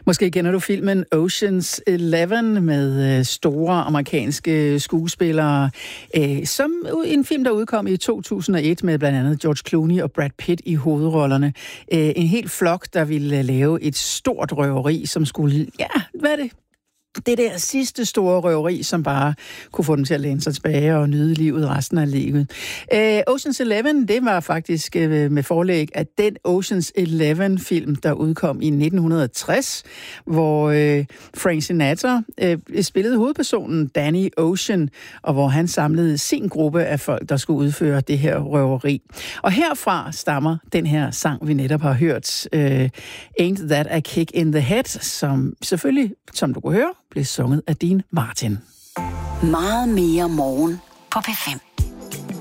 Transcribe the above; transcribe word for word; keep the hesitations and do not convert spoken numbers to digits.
Måske kender du filmen Ocean's Eleven med store amerikanske skuespillere, som en film, der udkom i to tusind og et med blandt andet George Clooney og Brad Pitt i hovedrollerne. En hel flok, der ville lave et stort røveri, som skulle, ja, hvad er det? Det der sidste store røveri, som bare kunne få dem til at læne sig tilbage og nyde livet resten af livet. Øh, Ocean's Eleven, det var faktisk øh, med forlæg af den Ocean's Eleven-film, der udkom i nitten tres, hvor øh, Frank Sinatra øh, spillede hovedpersonen Danny Ocean, og hvor han samlede sin gruppe af folk, der skulle udføre det her røveri. Og herfra stammer den her sang, vi netop har hørt, øh, Ain't That a Kick in the Head, som selvfølgelig, som du kunne høre, blev sunget af Dean Martin. Meget mere morgen på P fem.